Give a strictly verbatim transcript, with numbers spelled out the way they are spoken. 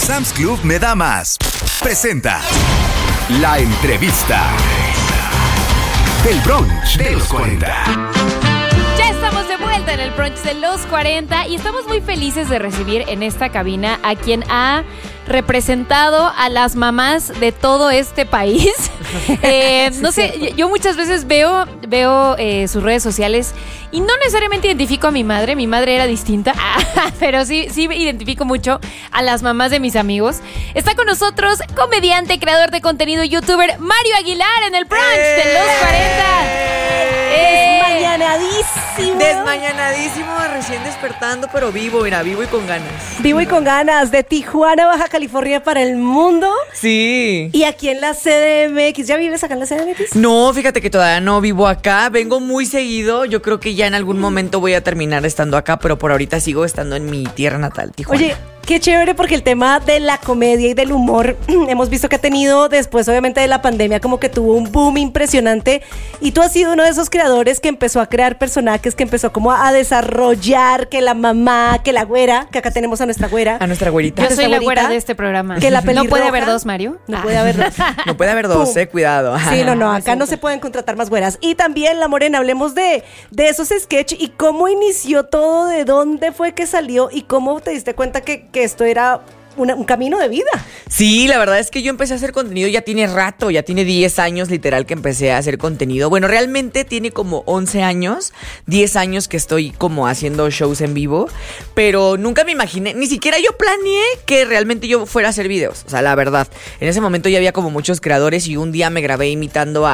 Sam's Club me da más. Presenta La Entrevista. Del brunch de los cuarenta. Ya estamos de vuelta en el brunch de los cuarenta y estamos muy felices de recibir en esta cabina a quien ha representado a las mamás de todo este país. eh, no sé, yo muchas veces veo, veo eh, sus redes sociales y no necesariamente identifico a mi madre. Mi madre era distinta, pero sí, sí identifico mucho a las mamás de mis amigos. Está con nosotros comediante, creador de contenido, youtuber Mario Aguilar en el brunch ¡Eh! de los cuarenta. ¡Eh! Desmañanadísimo. Desmañanadísimo, recién despertando, pero vivo, mira, vivo y con ganas. Vivo y con ganas, de Tijuana, Baja California para el mundo. Sí. Y aquí en la C D M X, ¿ya vives acá en la C D M X? No, fíjate que todavía no vivo acá, vengo muy seguido, yo creo que ya en algún momento voy a terminar estando acá, pero por ahorita sigo estando en mi tierra natal, Tijuana. Oye, qué chévere, porque el tema de la comedia y del humor hemos visto que ha tenido, después obviamente de la pandemia, como que tuvo un boom impresionante, y tú has sido uno de esos creadores que empezó a crear personajes, que empezó como a desarrollar, que la mamá, que la güera, que acá tenemos a nuestra güera. A nuestra güerita. Yo soy la güerita, güera de este programa. Que la ¿No puede pelirroja. haber dos, Mario? No Ah. puede haber dos. No puede haber dos, Pum. eh, cuidado. Sí, no, no, acá no se pueden contratar más güeras. Y también, La Morena, hablemos de, de esos sketch y cómo inició todo, de dónde fue que salió y cómo te diste cuenta que, que esto era una, un camino de vida. Sí, la verdad es que yo empecé a hacer contenido ya tiene rato, ya tiene diez años literal que empecé a hacer contenido. Bueno, realmente tiene como once años, diez años que estoy como haciendo shows en vivo, pero nunca me imaginé, ni siquiera yo planeé que realmente yo fuera a hacer videos, o sea, la verdad. En ese momento ya había como muchos creadores y un día me grabé imitando a